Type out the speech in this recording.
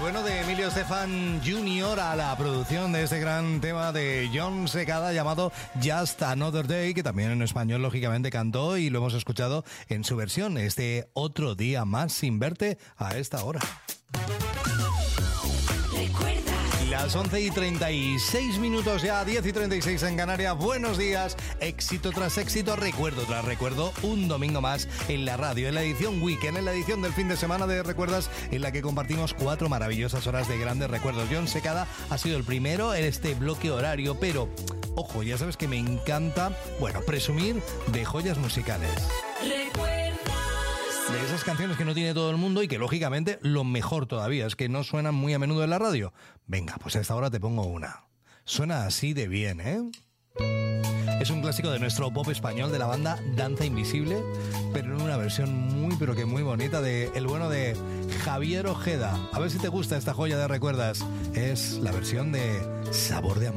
bueno de Emilio Estefan Jr. a la producción de este gran tema de Jon Secada llamado Just Another Day, que también en español lógicamente cantó y lo hemos escuchado en su versión, este Otro Día Más Sin Verte, a esta hora. Las 11:36 minutos ya, 10:36 en Canarias. Buenos días, éxito tras éxito, recuerdo tras recuerdo, un domingo más en la radio, en la edición Weekend, en la edición del fin de semana de Recuerdas, en la que compartimos 4 maravillosas horas de grandes recuerdos. Jon Secada ha sido el primero en este bloque horario, pero, ojo, ya sabes que me encanta, presumir de joyas musicales. De esas canciones que no tiene todo el mundo y que, lógicamente, lo mejor todavía es que no suenan muy a menudo en la radio. Venga, pues a esta hora te pongo una. Suena así de bien, ¿eh? Es un clásico de nuestro pop español de la banda Danza Invisible, pero en una versión muy, pero que muy bonita de el bueno de Javier Ojeda. A ver si te gusta esta joya de recuerdas. Es la versión de Sabor de Amor.